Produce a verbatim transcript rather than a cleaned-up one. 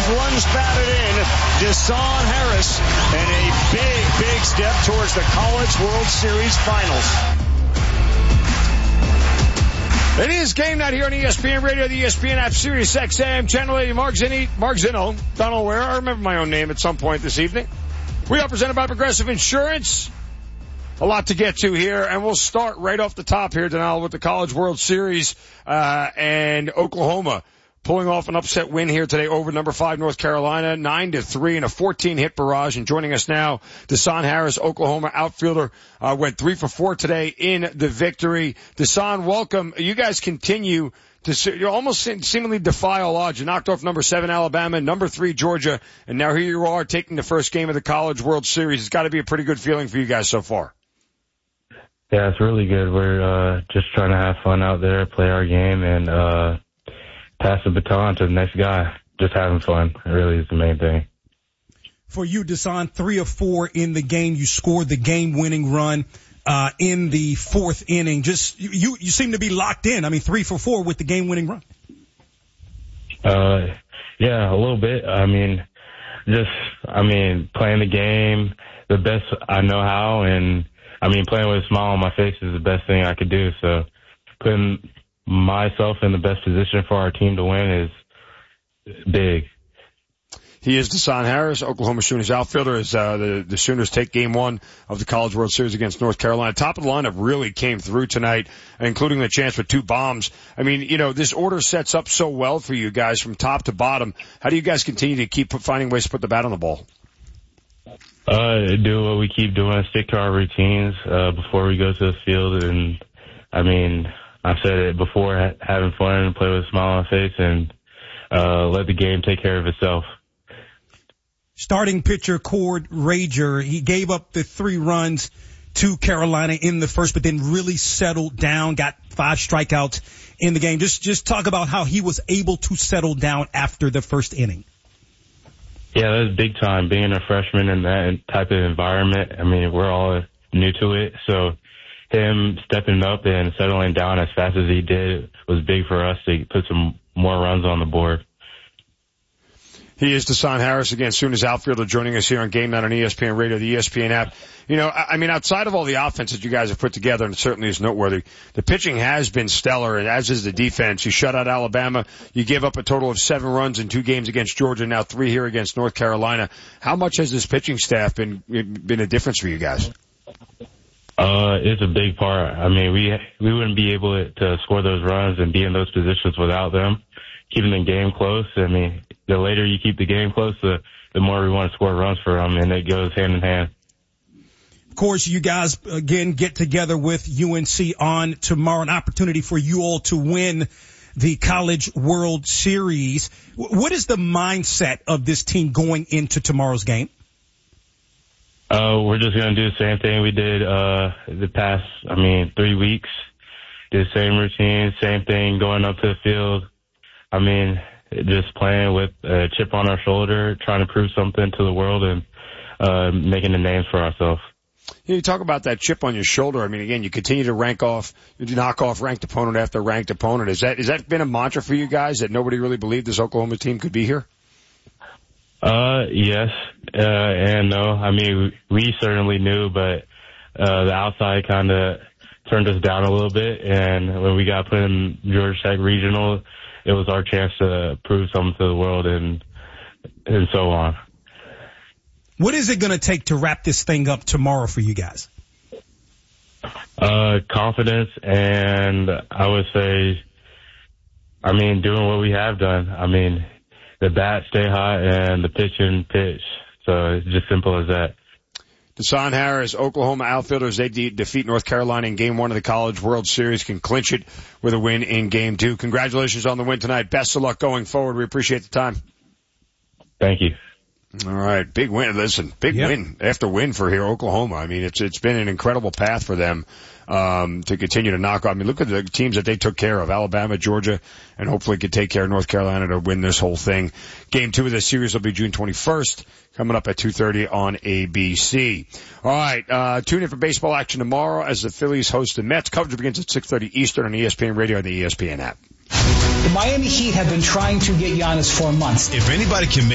runs batted in. Deshaun Harris, and a big, big step towards the College World Series Finals. It is game night here on E S P N Radio, the E S P N app, Sirius X M, Channel eighty. Mark Zinni, Mark Zinno, Donald Ware. I remember my own name at some point this evening. We are presented by Progressive Insurance. A lot to get to here, and we'll start right off the top here, Donald, with the College World Series, uh, and Oklahoma pulling off an upset win here today over number five North Carolina, nine to three in a fourteen hit barrage. And joining us now, Deshaun Harris, Oklahoma outfielder, uh, went three for four today in the victory. Deshaun, welcome. You guys continue to you almost seemingly defy all odds. You knocked off number seven Alabama, number three Georgia, and now here you are taking the first game of the College World Series. It's got to be a pretty good feeling for you guys so far. Yeah, it's really good. We're uh, just trying to have fun out there, play our game, and uh, pass the baton to the next guy. Just having fun. It really is the main thing. For you, Deshaun, three or four in the game. You scored the game-winning run uh, in the fourth inning. Just you, you seem to be locked in. I mean, three for four with the game-winning run. Uh, yeah, a little bit. I mean, just I mean, playing the game the best I know how, and I mean, playing with a smile on my face is the best thing I could do. So putting myself in the best position for our team to win is big. He is Deshaun Harris, Oklahoma Sooners outfielder, as uh, the, the Sooners take game one of the College World Series against North Carolina. Top of the lineup really came through tonight, including the chance for two bombs. I mean, you know, this order sets up so well for you guys from top to bottom. How do you guys continue to keep finding ways to put the bat on the ball? Uh, do what we keep doing, stick to our routines, uh, before we go to the field. And, I mean, I've said it before, ha- having fun and play with a smile on my face and, uh, let the game take care of itself. Starting pitcher Cord Rager, he gave up the three runs to Carolina in the first, but then really settled down, got five strikeouts in the game. Just, just talk about how he was able to settle down after the first inning. Yeah, that was big time, being a freshman in that type of environment. I mean, we're all new to it, so him stepping up and settling down as fast as he did was big for us to put some more runs on the board. He is Deshaun Harris, again, Sooners outfielder, joining us here on Game Night on E S P N Radio, the E S P N app. You know, I mean, outside of all the offense that you guys have put together, and it certainly is noteworthy, the pitching has been stellar, and as is the defense. You shut out Alabama. You gave up a total of seven runs in two games against Georgia, now three here against North Carolina. How much has this pitching staff been been a difference for you guys? Uh, it's a big part. I mean, we we wouldn't be able to score those runs and be in those positions without them. Keeping the game close. I mean, the later you keep the game close, the, the more we want to score runs for them, and it goes hand in hand. Of course, you guys, again, get together with U N C on tomorrow, an opportunity for you all to win the College World Series. What is the mindset of this team going into tomorrow's game? Uh, we're just going to do the same thing we did uh the past, I mean, three weeks. Did the same routine, same thing, going up to the field. I mean, just playing with a chip on our shoulder, trying to prove something to the world and uh making a name for ourselves. You talk about that chip on your shoulder. I mean, again, you continue to rank off, knock off ranked opponent after ranked opponent. Is that, is that been a mantra for you guys, that nobody really believed this Oklahoma team could be here? Uh, yes, uh, and no. I mean, we certainly knew, but, uh, the outside kind of turned us down a little bit. And when we got put in Georgia Tech Regional, it was our chance to prove something to the world and, and so on. What is it going to take to wrap this thing up tomorrow for you guys? Uh, confidence, and I would say, I mean, doing what we have done. I mean, the bat stay hot and the pitching pitch. So it's just simple as that. Deshaun Harris, Oklahoma outfielders, they de- defeat North Carolina in game one of the College World Series, can clinch it with a win in game two. Congratulations on the win tonight. Best of luck going forward. We appreciate the time. Thank you. All right, big win. Listen, big yep. win after win for here, Oklahoma. I mean, it's it's been an incredible path for them um to continue to knock off. I mean, look at the teams that they took care of: Alabama, Georgia, and hopefully could take care of North Carolina to win this whole thing. Game two of the series will be June twenty-first, coming up at two thirty on A B C. All right, uh tune in for baseball action tomorrow as the Phillies host the Mets. Coverage begins at six thirty Eastern on E S P N Radio and the E S P N app. The Miami Heat have been trying to get Giannis for months. If anybody can make